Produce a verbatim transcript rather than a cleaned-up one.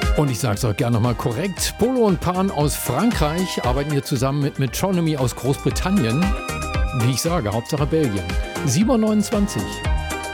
Und ich sage es auch gerne nochmal korrekt. Polo und Pan aus Frankreich arbeiten hier zusammen mit Metronomy aus Großbritannien. Wie ich sage, Hauptsache Belgien. sieben Uhr neunundzwanzig.